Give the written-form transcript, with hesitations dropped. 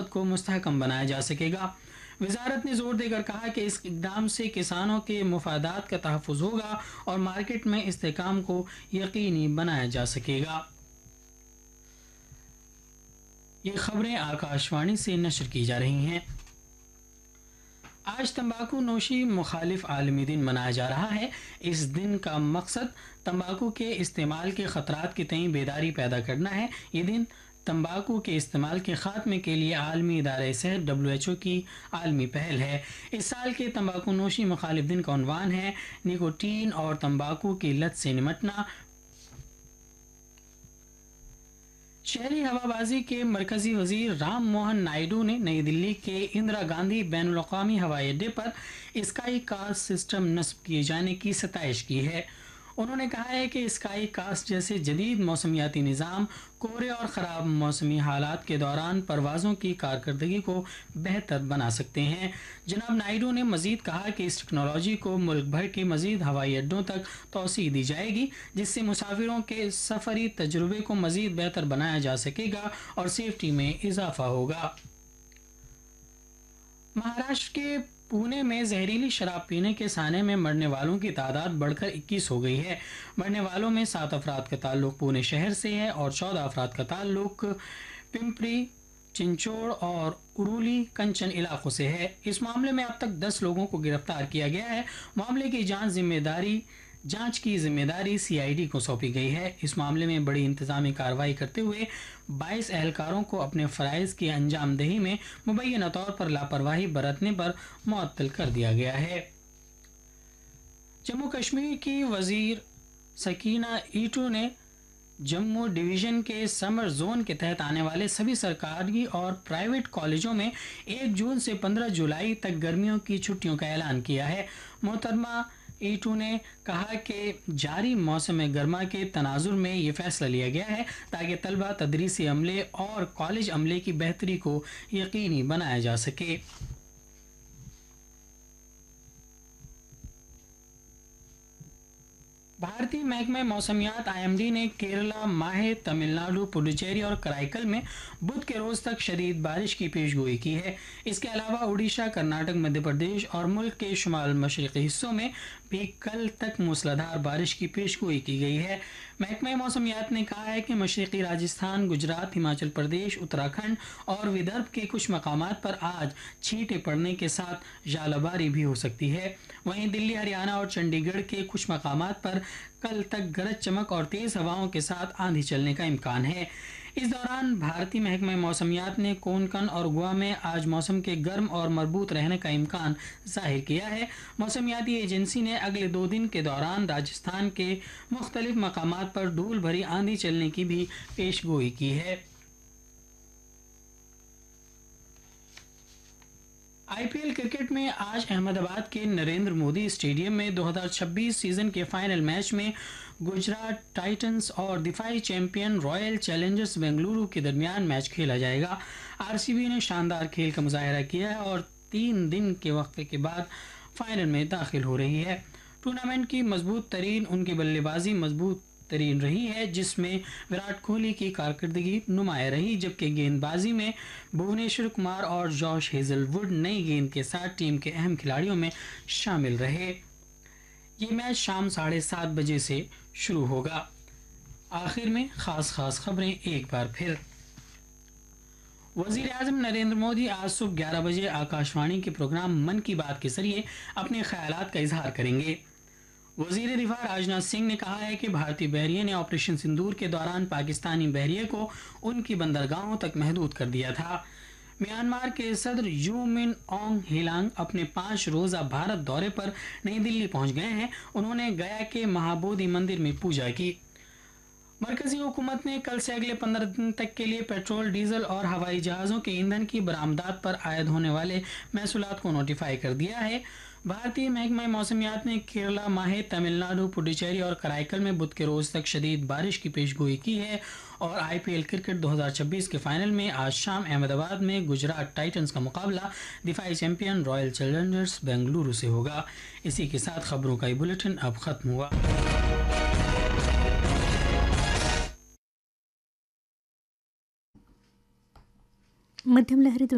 ضرورت کو مستحکم بنایا جا سکے گا۔ وزارت نے زور دے کر کہا کہ اس اقدام سے کسانوں کے مفادات کا تحفظ ہوگا اور مارکیٹ میں استحکام کو یقینی بنایا جا سکے گا۔ یہ خبریں آکاشوانی سے نشر کی جا رہی ہیں۔ آج تمباکو نوشی مخالف عالمی دن منایا جا رہا ہے۔ اس دن کا مقصد تمباکو کے استعمال کے خطرات کے تئیں بیداری پیدا کرنا ہے۔ یہ دن تمباکو کے استعمال کے خاتمے کے لیے عالمی ادارہ صحت WHO کی عالمی پہل ہے۔ اس سال کے تمباکو نوشی مخالف دن کا عنوان ہے نکوٹین اور تمباکو کی لت سے نمٹنا۔ شہری ہوابازی کے مرکزی وزیر رام موہن نائیڈو نے نئی دلی کے اندرا گاندھی بین الاقوامی ہوائی اڈے پر اسکائی کاسٹ سسٹم نصب کیے جانے کی ستائش کی ہے۔ انہوں نے کہا ہے کہ اسکائی کاسٹ جیسے جدید موسمیاتی نظام کہرے اور خراب موسمی حالات کے دوران پروازوں کی کارکردگی کو بہتر بنا سکتے ہیں۔ جناب نائیڈو نے مزید کہا کہ اس ٹیکنالوجی کو ملک بھر کے مزید ہوائی اڈوں تک توسیع دی جائے گی، جس سے مسافروں کے سفری تجربے کو مزید بہتر بنایا جا سکے گا اور سیفٹی میں اضافہ ہوگا۔ مہاراشٹر کے پونے میں زہریلی شراب پینے کے سانحے میں مرنے والوں کی تعداد بڑھ کر 21 ہو گئی ہے۔ مرنے والوں میں 7 افراد کا تعلق پونے شہر سے ہے اور 14 افراد کا تعلق پمپری چنچوڑ اور ارولی کنچن علاقوں سے ہے۔ اس معاملے میں اب تک 10 لوگوں کو گرفتار کیا گیا ہے۔ معاملے کی جانچ کی ذمہ داری CID کو سونپی گئی ہے۔ اس معاملے میں بڑی انتظامی کارروائی کرتے ہوئے 22 اہلکاروں کو اپنے فرائض کی انجام دہی میں مبینہ طور پر لاپرواہی برتنے پر معطل کر دیا گیا ہے۔ جموں کشمیر کی وزیر سکینہ ایٹو نے جموں ڈویژن کے سمر زون کے تحت آنے والے سبھی سرکاری اور پرائیویٹ کالجوں میں 1 جون سے 15 جولائی تک گرمیوں کی چھٹیوں کا اعلان کیا ہے۔ محترمہ ایٹو نے کہا کہ جاری موسم گرما کے تناظر میں یہ فیصلہ لیا گیا ہے تاکہ طلبہ، تدریسی عملے اور کالج عملے کی بہتری کو یقینی بنایا جا سکے۔ بھارتی محکمہ موسمیات IMD نے کیرلا، ماہے، تمل ناڈو، پڈوچیری اور کرائیکل میں بدھ کے روز تک شدید بارش کی پیش گوئی کی ہے۔ اس کے علاوہ اڈیشہ، کرناٹک، مدھیہ پردیش اور ملک کے شمال مشرقی حصوں میں بھی کل تک موسلادھار بارش کی پیش گوئی کی گئی ہے۔ محکمہ موسمیات نے کہا ہے کہ مشرقی راجستھان، گجرات، ہماچل پردیش، اتراکھنڈ اور ودربھ کے کچھ مقامات پر آج چھینٹیں پڑنے کے ساتھ ژالہ باری بھی ہو سکتی ہے۔ وہیں دلی، ہریانہ اور چنڈی گڑھ کے کچھ مقامات پر کل تک گرج چمک اور تیز ہواؤں کے ساتھ آندھی چلنے کا امکان ہے۔ اس دوران بھارتی محکمہ موسمیات نے کونکن اور گوا میں آج موسم کے گرم اور مربوط رہنے کا امکان ظاہر کیا ہے۔ موسمیاتی ایجنسی نے اگلے 2 دن کے دوران راجستھان کے مختلف مقامات پر دھول بھری آندھی چلنے کی بھی پیش گوئی کی ہے۔ IPL کرکٹ میں آج احمد آباد کے نریندر مودی اسٹیڈیم میں 2026 سیزن کے فائنل میچ میں گجرات ٹائٹنز اور دفاعی چیمپئن رائل چیلنجرز بنگلورو کے درمیان میچ کھیلا جائے گا۔ RCB نے شاندار کھیل کا مظاہرہ کیا ہے اور 3 دن کے وقفے کے بعد فائنل میں داخل ہو رہی ہے۔ ٹورنامنٹ کی ان کی بلے بازی مضبوط ترین رہی ہے، جس میں وراٹ کوہلی کی کارکردگی نمایاں رہی، جبکہ گیند بازی میں بھونیشور کمار اور جوش ہیزل ووڈ نئی گیند کے ساتھ ٹیم کے اہم کھلاڑیوں میں شامل رہے۔ یہ میچ شام 7:30 بجے سے شروع ہوگا۔ آخر میں خاص خبریں ایک بار پھر۔ وزیر اعظم نریندر مودی آج صبح 11 بجے آکاشوانی کے پروگرام من کی بات کے ذریعے اپنے خیالات کا اظہار کریں گے۔ وزیر دفاع راجناتھ سنگھ نے کہا ہے کہ بھارتی بحریے نے آپریشن سندور کے دوران پاکستانی بحریے کو ان کی بندرگاہوں تک محدود کر دیا تھا۔ میانمار کے صدر یو من آنگ ہیلانگ اپنے 5 روزہ بھارت دورے پر نئی دلی پہنچ گئے ہیں۔ انہوں نے گیا کے مہابودھی مندر میں پوجا کی۔ مرکزی حکومت نے کل سے اگلے 15 دن تک کے لیے پیٹرول، ڈیزل اور ہوائی جہازوں کے ایندھن کی برآمدات پر عائد ہونے والے محصولات کو نوٹیفائی کر دیا ہے۔ بھارتی محکمہ موسمیات نے کیرلا، ماہے، تمل ناڈو، پڈوچیری اور کرائیکل میں بدھ کے روز تک شدید بارش کی پیش گوئی کی ہے اور IPL کرکٹ 2026 کے فائنل میں آج شام احمد آباد میں گجرات ٹائٹنز کا مقابلہ دفاعی چیمپئن رائل چیلنجرز بنگلورو سے ہوگا۔ اسی کے ساتھ خبروں کا یہ بلیٹن اب ختم ہوا۔ مدھیم لہری